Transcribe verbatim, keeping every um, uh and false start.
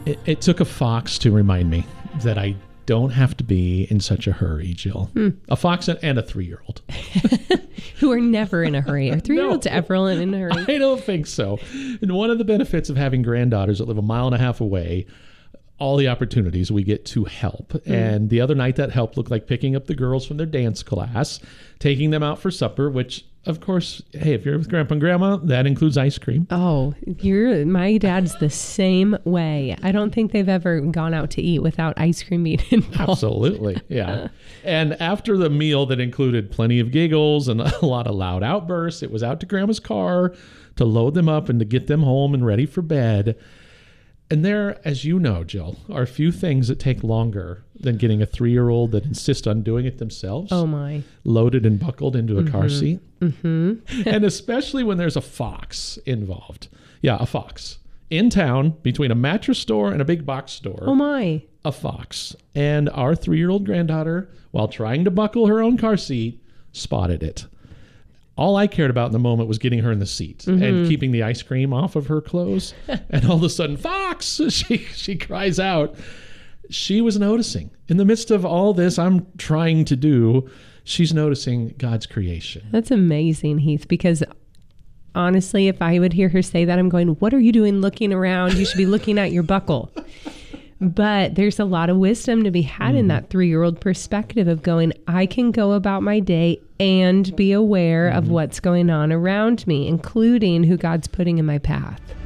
It, it took a fox to remind me that I don't have to be in such a hurry, Jill. Hmm. A fox and a three-year-old. Who are never in a hurry. Are three-year-olds no, ever in a hurry? I don't think so. And one of the benefits of having granddaughters that live a mile and a half away, all the opportunities we get to help. Mm. And the other night that help looked like picking up the girls from their dance class, taking them out for supper, which, of course, hey, if you're with Grandpa and Grandma, that includes ice cream. Oh, you're my dad's the same way. I don't think they've ever gone out to eat without ice cream being involved. Absolutely, yeah. And after the meal that included plenty of giggles and a lot of loud outbursts, it was out to Grandma's car to load them up and to get them home and ready for bed. And there, as you know, Jill, are a few things that take longer than getting a three-year-old that insists on doing it themselves. Oh, my. Loaded and buckled into a mm-hmm. car seat. Mm-hmm. And especially when there's a fox involved. Yeah, a fox. In town, between a mattress store and a big box store. Oh, my. A fox. And our three-year-old granddaughter, while trying to buckle her own car seat, spotted it. All I cared about in the moment was getting her in the seat mm-hmm. and keeping the ice cream off of her clothes. And all of a sudden, fox, she, she cries out. She was noticing. In the midst of all this I'm trying to do, she's noticing God's creation. That's amazing, Heath, because honestly, if I would hear her say that, I'm going, what are you doing looking around? You should be looking at your buckle. But there's a lot of wisdom to be had mm. in that three-year-old perspective of going, I can go about my day and be aware mm. of what's going on around me, including who God's putting in my path.